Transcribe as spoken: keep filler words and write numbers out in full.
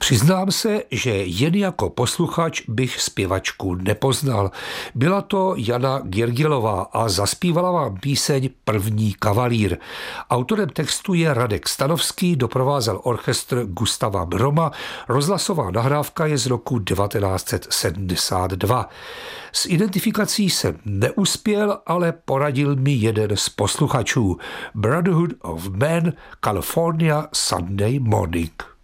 Přiznám se, že jen jako posluchač bych zpěvačku nepoznal. Byla to Jana Giergilová a zaspívala vám píseň První kavalír. Autorem textu je Radek Stanovský, doprovázel orchestr Gustava Broma, rozhlasová nahrávka je z roku devatenáct set sedmdesát dva. S identifikací jsem neuspěl, ale poradil mi jeden z posluchačů. Brotherhood of Man, California Sunday Morning.